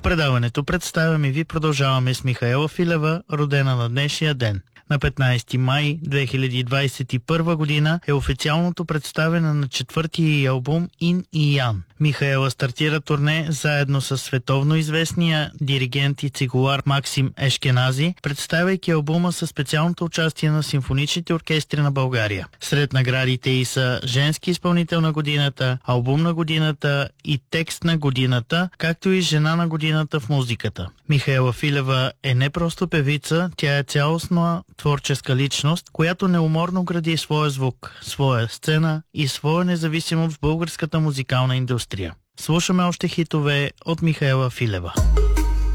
В предаването представяме ви продължаваме с Михаела Филева, родена на днешния ден. На 15 май 2021 година е официалното представяне на четвъртия албум Ин и Ян. Михаела стартира турне заедно с световно известния диригент и цигулар Максим Ешкенази, представяйки албума със специалното участие на симфоничните оркестри на България. Сред наградите й са Женски изпълнител на годината, Албум на годината и Текст на годината, както и Жена на годината в музиката. Михаела Филева е не просто певица, тя е цялостна творческа личност, която неуморно гради своя звук, своя сцена и своя независимост в българската музикална индустрия. Слушаме още хитове от Михаела Филева.